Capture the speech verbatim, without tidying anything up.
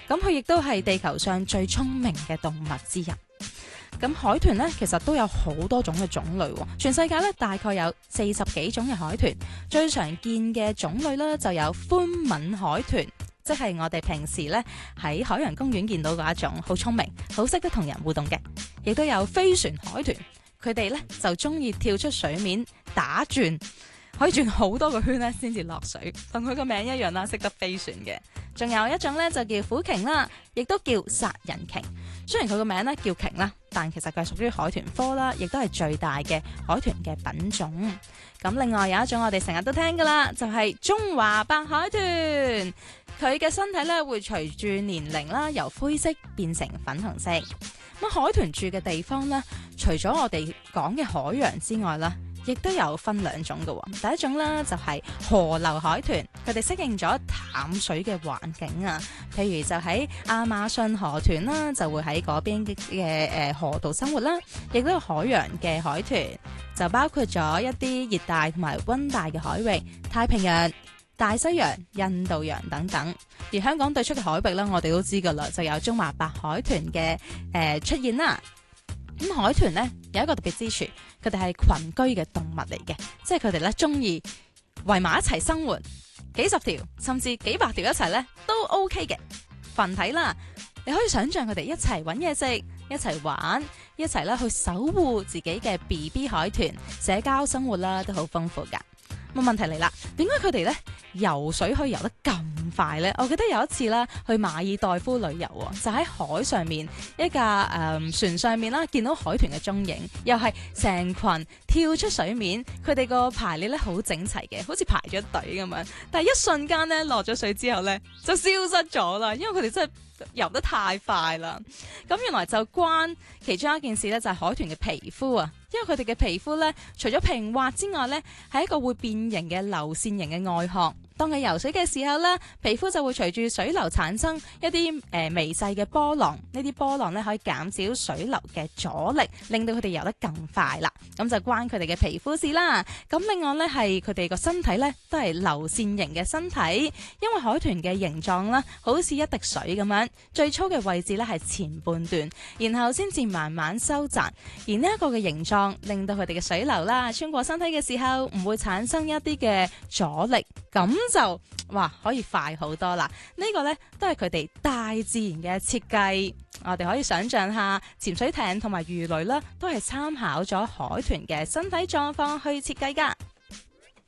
咁佢亦都係地球上最聰明嘅動物之一。咁海豚咧，其實都有好多種嘅種類，全世界咧大概有四十幾種嘅海豚。最常見嘅種類咧就有寬吻海豚，即係我哋平時咧喺海洋公園見到嗰一種好聰明、好識得同人互動嘅。亦都有飛船海豚，佢哋咧就中意跳出水面打轉，可以轉好多個圈咧先至落水，同佢個名一樣啦，識得飛船嘅。仲有一種咧就叫虎鯨啦，亦都叫殺人鯨。雖然佢個名咧叫鯨啦，但其實佢係屬於海豚科啦，亦都係最大嘅海豚嘅品種。咁另外有一種我哋成日都聽噶啦，就係中華白海豚。佢嘅身體咧會隨住年齡啦，由灰色變成粉紅色。咁海豚住嘅地方咧，除咗我哋講嘅海洋之外啦，亦都有分兩種嘅。第一種啦就係河流海豚，佢哋適應咗淡水嘅環境啊，譬如就喺亞馬遜河豚啦，就會喺嗰邊嘅誒河道生活啦。亦都有海洋嘅海豚，就包括咗一啲熱帶同埋溫帶嘅海域，太平洋、大西洋、印度洋等等。而香港對出嘅海域咧，我哋都知噶啦，就有中華白海豚嘅誒、呃、出現啦。咁海豚咧有一個特別之處，佢哋係群居嘅動物嚟嘅，即係佢哋咧中意圍埋一齊生活，幾十條甚至幾百條一齊咧都 OK 嘅群體啦。你可以想象佢哋一齊搵嘢食，一齊玩，一齊咧去守護自己嘅 B B 海豚，社交生活啦都好豐富噶。咁問題嚟啦，點解佢哋咧游水可以游得咁快呢？我記得有一次啦，去馬爾代夫旅遊，就喺海上面一架誒、呃、船上面啦，見到海豚嘅蹤影，又係成群跳出水面，佢哋個排列咧好整齊嘅，好似排咗隊咁樣。但係一瞬間咧落咗水之後咧，就消失咗啦，因為佢哋真係游得太快啦。咁原來就關其中一件事咧，就係海豚嘅皮膚啊。因為佢哋嘅皮膚咧，除咗平滑之外咧，係一個會變形嘅流線型嘅外殼。當佢游水嘅時候咧，皮膚就會隨住水流產生一啲誒、呃、微細嘅波浪。呢啲波浪咧可以減少水流嘅阻力，令到佢哋游得更快啦。咁就關佢哋嘅皮膚事啦。咁另外咧係佢哋個身體咧都係流線型嘅身體，因為海豚嘅形狀啦，好似一滴水咁樣。最粗嘅位置咧係前半段，然後先至慢慢收窄。而呢一個嘅形狀令到佢哋嘅水流啦穿過身體嘅時候唔會產生一啲嘅阻力，咁就哇可以快好多啦。呢個呢都係佢哋大自然嘅設計，我哋可以想象下潛水艇同埋魚雷啦，都係參考咗海豚嘅身體狀況去設計噶。